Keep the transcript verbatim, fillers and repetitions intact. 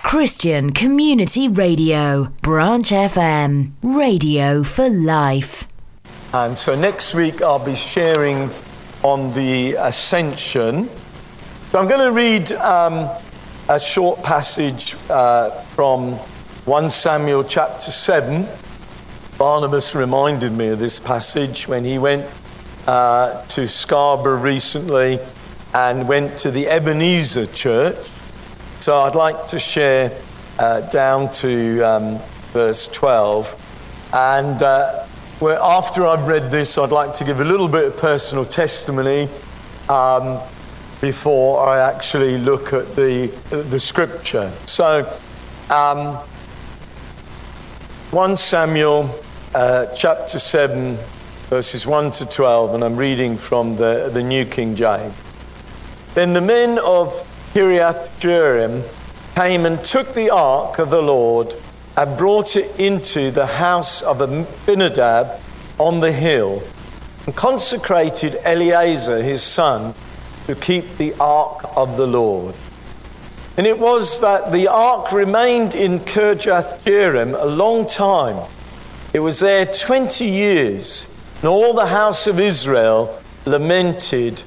Christian Community Radio, Branch F M, radio for life. And so next week I'll be sharing on the Ascension. So I'm going to read um, a short passage uh, from First Samuel chapter seven. Barnabas reminded me of this passage when he went uh, to Scarborough recently and went to the Ebenezer Church. So I'd like to share uh, down to um, verse twelve. And uh, where after I've read this, I'd like to give a little bit of personal testimony um, before I actually look at the, the scripture. So um, First Samuel uh, chapter seven, verses one to twelve, and I'm reading from the, the New King James. Then the men of Kiriath Jearim came and took the ark of the Lord and brought it into the house of Abinadab on the hill, and consecrated Eleazar his son to keep the ark of the Lord. And it was that the ark remained in Kiriath Jearim a long time. It was there twenty years, and all the house of Israel lamented